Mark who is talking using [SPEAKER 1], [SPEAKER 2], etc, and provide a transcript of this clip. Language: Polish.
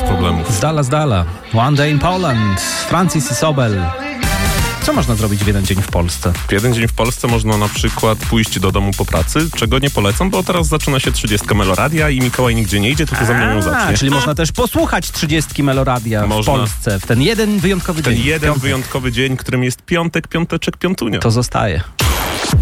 [SPEAKER 1] problemów.
[SPEAKER 2] Z dala. One Day in Poland. Francis Isobel. Co można zrobić w jeden dzień w Polsce?
[SPEAKER 1] W jeden dzień w Polsce można na przykład pójść do domu po pracy, czego nie polecam, bo teraz zaczyna się 30 Meloradia i Mikołaj nigdzie nie idzie, tylko ze mną ją zacznie.
[SPEAKER 2] Czyli można też posłuchać 30 Meloradia w Polsce w ten jeden wyjątkowy dzień.
[SPEAKER 1] Ten jeden wyjątkowy dzień, którym jest piątek, piąteczek, piątunio.
[SPEAKER 2] To zostaje.